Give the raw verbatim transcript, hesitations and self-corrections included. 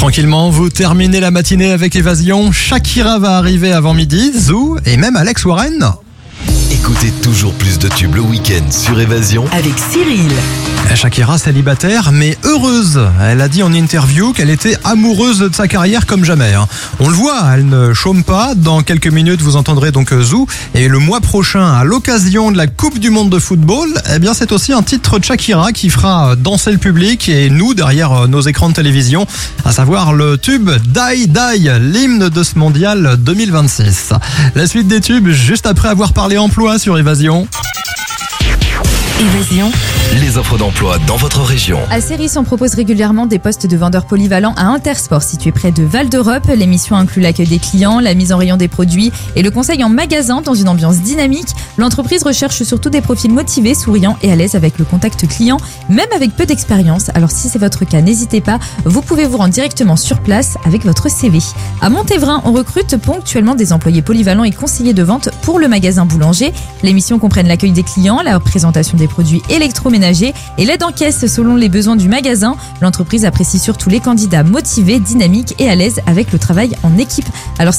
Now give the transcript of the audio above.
Tranquillement, vous terminez la matinée avec Évasion. Shakira va arriver avant midi, Zou et même Alex Warren. Écoutez toujours plus de tubes le week-end sur Évasion avec Cyril. Shakira célibataire mais heureuse. Elle a dit en interview qu'elle était amoureuse de sa carrière comme jamais. On le voit, elle ne chôme pas. Dans quelques minutes, vous entendrez donc Zou. Et le mois prochain, à l'occasion de la Coupe du Monde de football, eh bien c'est aussi un titre de Shakira qui fera danser le public et nous derrière nos écrans de télévision, à savoir le tube Die Die, l'hymne de ce mondial deux mille vingt-six. La suite des tubes juste après avoir parlé emploi sur Évasion. Évasion. Les offres d'emploi dans votre région. Alceris en propose régulièrement des postes de vendeurs polyvalents à Intersport situé près de Val d'Europe. L'émission inclut l'accueil des clients, la mise en rayon des produits et le conseil en magasin dans une ambiance dynamique. L'entreprise recherche surtout des profils motivés, souriants et à l'aise avec le contact client, même avec peu d'expérience. Alors si c'est votre cas, n'hésitez pas, vous pouvez vous rendre directement sur place avec votre C V. À Montévrain, on recrute ponctuellement des employés polyvalents et conseillers de vente pour le magasin boulanger. Les missions comprennent l'accueil des clients, la présentation des produits électroménagers et l'aide en caisse selon les besoins du magasin. L'entreprise apprécie surtout les candidats motivés, dynamiques et à l'aise avec le travail en équipe. Alors